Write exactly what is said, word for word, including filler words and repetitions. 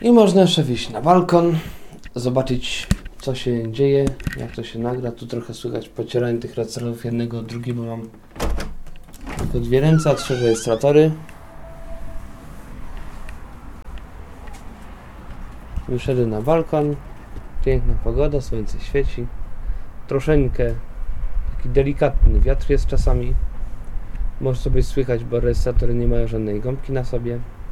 I można jeszcze wyjść na balkon, zobaczyć co się dzieje, jak to się nagra. Tu trochę słychać pocieranie tych rejestratorów jednego od drugiego, bo mam tylko dwie ręce, a trzy rejestratory. Wyszedłem na balkon, piękna pogoda, słońce świeci, troszeczkę taki delikatny wiatr jest czasami. Może sobie słychać, bo rejestratory nie mają żadnej gąbki na sobie.